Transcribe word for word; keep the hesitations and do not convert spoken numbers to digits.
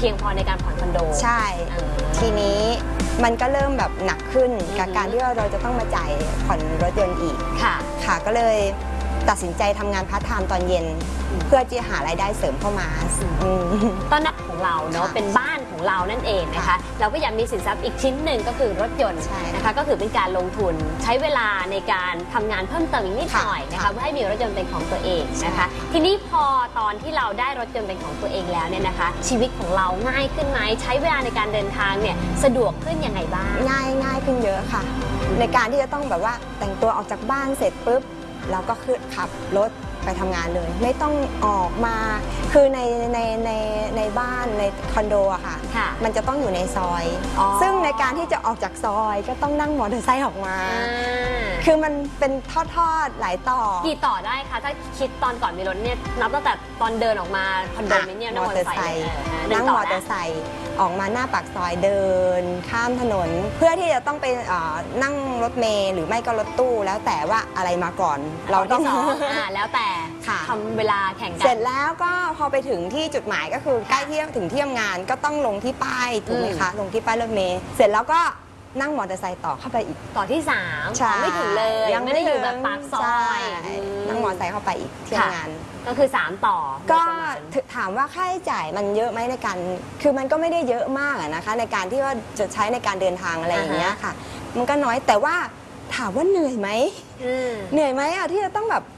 พียงพอในการผ่อนคอนโดใช่ทีนี้มันก็เริ่มแบบหนักขึ้นกับการที่เราจะต้องมาจ่ายผ่อนรถยนต์อีกค่ะค่ะก็เลยตัดสินใจทำงานพาร์ทไทม์ตอนเย็นเพื่อที่จะหารายได้เสริมเข้ามาตอนนั้นของเราเนาะเป็นบ้านของเรานั่นเองนะคะเราก็ยังมีสินทรัพย์อีกชิ้นหนึ่งก็คือรถยนต์นะคะก็คือเป็นการลงทุนใช้เวลาในการทำงานเพิ่มเติมอีกนิดหน่อยนะคะเพื่อให้มีรถยนต์เป็นของตัวเองนะคะทีนี้พอตอนที่เราได้รถยนต์เป็นของตัวเองแล้วเนี่ยนะคะชีวิตของเราง่ายขึ้นไหมใช้เวลาในการเดินทางเนี่ยสะดวกขึ้นยังไงบ้างง่ายง่ายขึ้นเยอะค่ะในการที่จะต้องแบบว่าแต่งตัวออกจากบ้านเสร็จปุ๊บเราก็ขึ้นขับรถไปทำงานเลยไม่ต้องออกมาคือในในในในบ้านในคอนโดอะค่ะมันจะต้องอยู่ในซอยซึ่งในการที่จะออกจากซอยก็ต้องนั่งมอเตอร์ไซค์ออกมาคือมันเป็นทอดๆหลายต่อกี่ต่อได้คะถ้าคิดตอนก่อนมีรถเนี่ยนับตั้งแต่ตอนเดินออกมาคอนโดมิเนียมนั่งมอเตอร์ไซค์นั่งมอเตอร์ไซค์ออกมาหน้าปากซอยเดินข้ามถนนเพื่อที่จะต้องไปนั่งรถเมล์หรือไม่ก็รถตู้แล้วแต่ว่าอะไรมาก่อนเราต้องแล้วแต่ทำเวลาแข่งกันเสร็จแล้วก็พอไปถึงที่จุดหมายก็คือใกล้ที่ถึงที่ทำงานก็ต้องลงที่ป้ายถูกไหมคะลงที่ป้ายรถเมล์เสร็จแล้วก็นั่งมอเตอร์ไซค์ต่อเข้าไปอีกต่อที่สามไม่ถึงเลยยังไม่ได้อยู่แบบปากซอยนั่งมอเตอร์ไซค์เข้าไปอีกที่ทำงานก็คือสามต่อก็ถามว่าค่าใช้จ่ายมันเยอะไหมในการคือมันก็ไม่ได้เยอะมากนะคะในการที่ว่าจะใช้ในการเดินทางอะไรอย่างเงี้ยค่ะมันก็น้อยแต่ว่าถามว่าเหนื่อยไหมเหนื่อยไหมอะที่จะต้องแบบ